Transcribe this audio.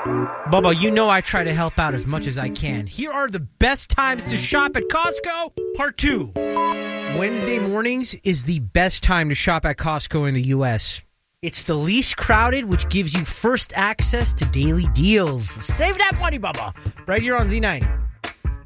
Bubba, you know I try to help out as much as I can. Here are the best times to shop at Costco, part 2. Wednesday mornings is the best time to shop at Costco in the U.S. It's the least crowded, which gives you first access to daily deals. Save that money, Bubba, right here on Z90.